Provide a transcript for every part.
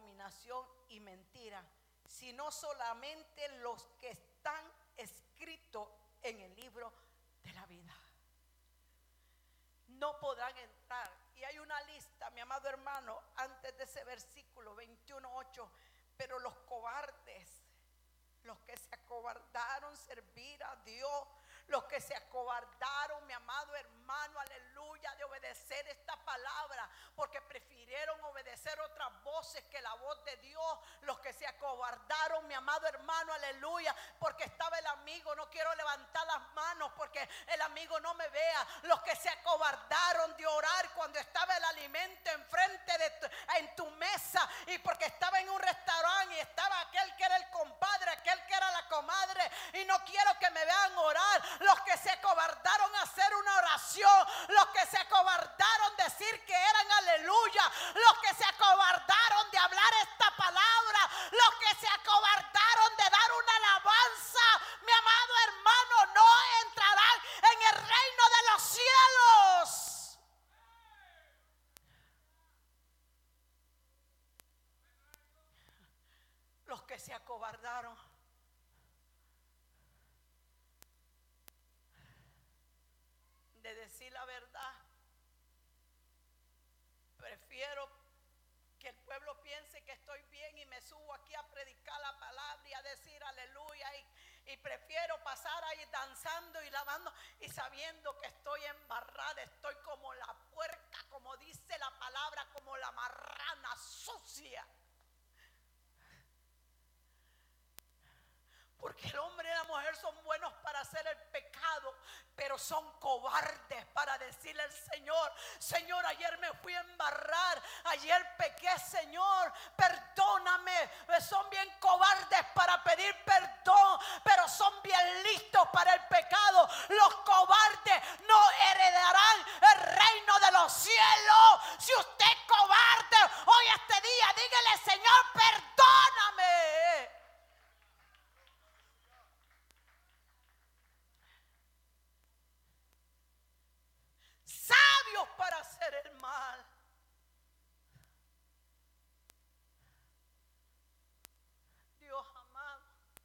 abominación y mentira, sino solamente los que están escritos en el libro de la vida. No podrán entrar. Y hay una lista, mi amado hermano, antes de ese versículo 21:8. Pero los cobardes, los que se acobardaron servir a Dios, los que se acobardaron, mi amado hermano, aleluya, de obedecer esta palabra, porque prefirieron obedecer otras voces que la voz de Dios. Los que se acobardaron, mi amado hermano, aleluya, porque estaba el amigo. No quiero levantar las manos porque el amigo no me vea. Los que se acobardaron de orar cuando estaba el alimento enfrente de en tu mesa, y porque estaba en un restaurante y estaba aquel que era el compadre, aquel que era la comadre, y no quiero que me vean orar. Los que se acobardaron a hacer una oración, los que se acobardaron decir que eran aleluya, los que se acobardaron de hablar esta palabra, los que se acobardaron de dar una alabanza, mi amado hermano, no entrarán en el reino de los cielos. Los que se acobardaron de decir la verdad. Prefiero que el pueblo piense que estoy bien y me subo aquí a predicar la palabra y a decir aleluya, y prefiero pasar ahí danzando y lavando y sabiendo que estoy embarrada, estoy como la puerca, como dice la palabra, como la marrana sucia. Porque el hombre y la mujer son buenos para hacer el pecado, pero son cobardes para decirle al Señor: Señor, ayer me fui a embarrar, ayer pequé, Señor, perdóname. Son bien cobardes para pedir perdón, pero son bien listos para el pecado. Los cobardes no heredarán el reino de los cielos. Si usted es cobarde hoy este día, dígale: Señor, perdóname. Sabios para hacer el mal. Dios amado.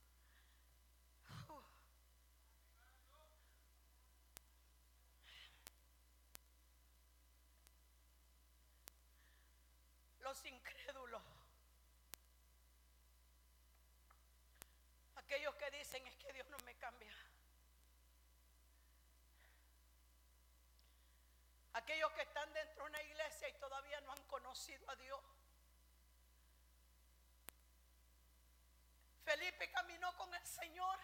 Los incrédulos, aquellos que dicen: es que Dios no me cambia. Aquellos que están dentro de una iglesia y todavía no han conocido a Dios. Felipe caminó con el Señor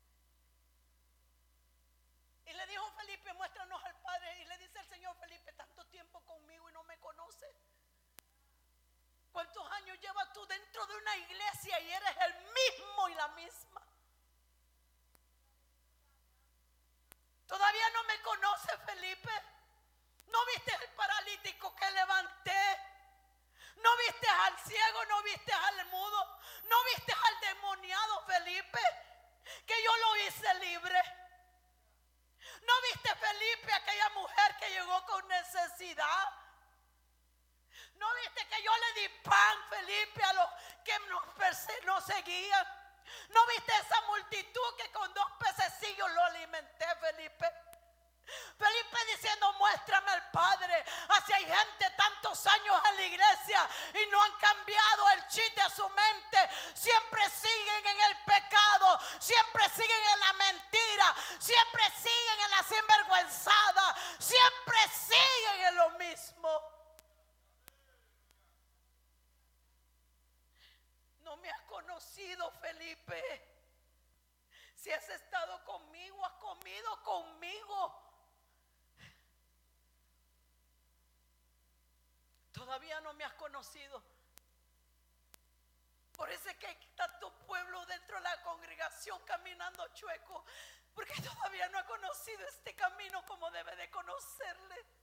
y le dijo: Felipe, muéstranos al Padre. Y le dice el Señor: Felipe, tanto tiempo conmigo y no me conoces. ¿Cuántos años llevas tú dentro de una iglesia y eres el mismo y la misma? ¿Todavía no me conoces, Felipe? ¿No viste el paralítico que levanté? ¿No viste al ciego? ¿No viste al mudo? ¿No viste al demoniado, Felipe, que yo lo hice libre? ¿No viste, Felipe, aquella mujer que llegó con necesidad? ¿No viste que yo le di pan, Felipe, a los que nos seguían? ¿No viste esa multitud que con 2 pececillos lo alimenté, Felipe? Felipe diciendo: muéstrame al Padre. Así hay gente tantos años en la iglesia y no han cambiado el chip de su mente. Siempre siguen en el pecado, siempre siguen en la mentira, siempre siguen en la sinvergüenzada, siempre siguen en lo mismo. No me has conocido, Felipe. Si has estado conmigo, has comido conmigo. Todavía no me has conocido. Por eso es que hay tanto pueblo dentro de la congregación caminando chueco, porque todavía no ha conocido este camino como debe de conocerle.